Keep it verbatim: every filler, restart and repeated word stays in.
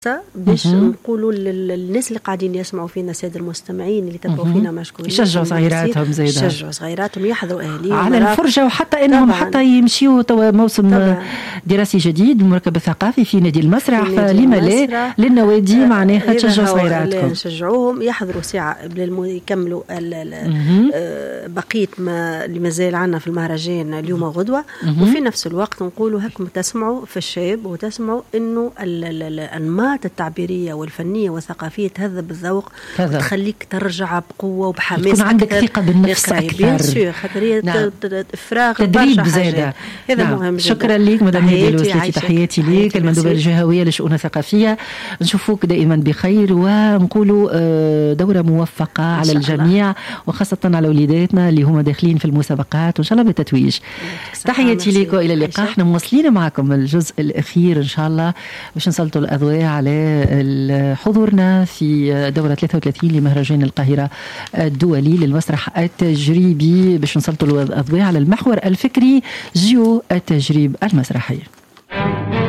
باش نقولوا للناس اللي قاعدين يسمعوا فينا، الساده المستمعين اللي تبعوا فينا مشكورين، يشجعوا صغيراتهم زيدا، يشجعوا صغيراتهم يحضروا اهاليهم على الفرجه، وحتى انهم طبعاً. حتى يمشيوا توا موسم طبعاً. دراسي جديد المركب الثقافي في نادي المسرح، فلما لا للنوادي معناها تشجعوا صغيراتكم، نشجعوهم يحضروا ساعه قبل يكملوا بقيه ما اللي مازال عندنا في المهرجان اليوم وغدوه، وفي نفس الوقت نقولوا هكم تسمعوا في الشاب وتسمعوا انه الانماط التعبيريه والفنيه والثقافيه تهذب الذوق وتخليك ترجع بقوه وبحماس تكون عندك ثقه بالنفس اكثر، خاطر نعم. افراغ تدريب زاده، هذا نعم. مهم جدا. شكرا لك مدام هديل، تحياتي لك المندوبه الجهويه للشؤون الثقافيه، نشوفوك دائما بخير ونقولوا دوره موفقه على الجميع وخاصه على وليداتنا اللي هم داخلين في المسابقات، وان شاء الله بالتتويج. تحياتي لك والى اللقاء. احنا مواصلين معكم الجزء الاخير ان شاء الله باش نسلطوا الاضواء على حضورنا في دورة ثلاثة وثلاثين لمهرجان القاهرة الدولي للمسرح التجريبي، باش نسلطوا الأضواء على المحور الفكري جيو التجريب المسرحي.